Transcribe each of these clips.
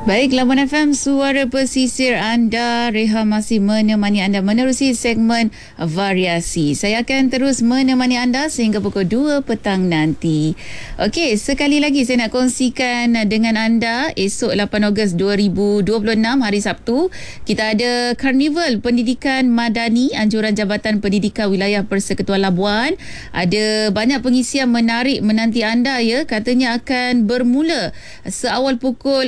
Baik, Labuan FM, suara pesisir anda. Reha masih menemani anda menerusi segmen variasi. Saya akan terus menemani anda sehingga pukul 2 petang nanti. Okey, sekali lagi saya nak kongsikan dengan anda esok 8 Ogos 2026 hari Sabtu, kita ada Karnival Pendidikan Madani anjuran Jabatan Pendidikan Wilayah Persekutuan Labuan. Ada banyak pengisian menarik menanti anda ya. Katanya akan bermula seawal pukul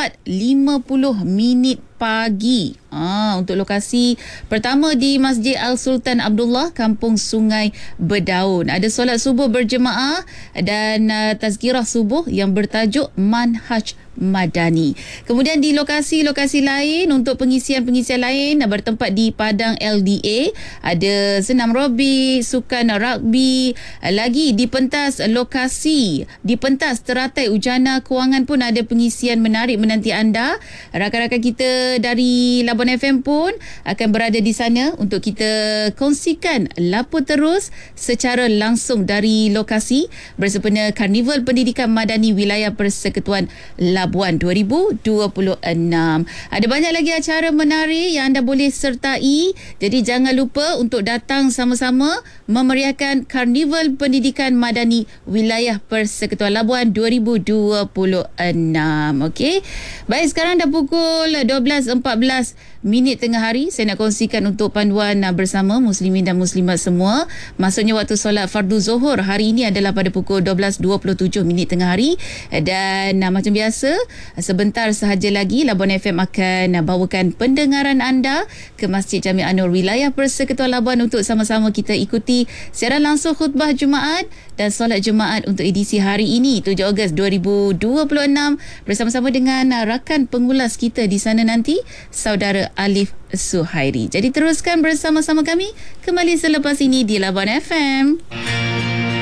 4:50 pagi. Untuk lokasi pertama di Masjid Al-Sultan Abdullah, Kampung Sungai Berdaun. Ada solat subuh berjemaah dan tazkirah subuh yang bertajuk Manhaj Madani. Kemudian di lokasi-lokasi lain untuk pengisian-pengisian lain bertempat di Padang LDA, ada senam robik, sukan rugby, lagi di pentas lokasi, di pentas teratai Ujana Kewangan pun ada pengisian menarik menanti anda. Rakan-rakan kita dari Labuan FM pun akan berada di sana untuk kita kongsikan lapor terus secara langsung dari lokasi bersempena Karnival Pendidikan Madani Wilayah Persekutuan Labuan 2026. Ada banyak lagi acara menarik yang anda boleh sertai. Jadi jangan lupa untuk datang sama-sama memeriahkan Karnival Pendidikan Madani Wilayah Persekutuan Labuan 2026. Okey. Baik, sekarang dah pukul 12.14 tengah hari. Saya nak kongsikan untuk panduan bersama muslimin dan muslimat semua. Maksudnya waktu solat fardu zuhur hari ini adalah pada pukul 12.27 tengah hari. Dan macam biasa, sebentar sahaja lagi Labuan FM akan bawakan pendengaran anda ke Masjid Jami' An-Nur Wilayah Persekutuan Labuan untuk sama-sama kita ikuti siaran langsung khutbah Jumaat dan solat Jumaat untuk edisi hari ini 7 Ogos 2026 bersama-sama dengan rakan pengulas kita di sana nanti, Saudara Alif Suhairi. Jadi teruskan bersama-sama kami kembali selepas ini di Labuan FM.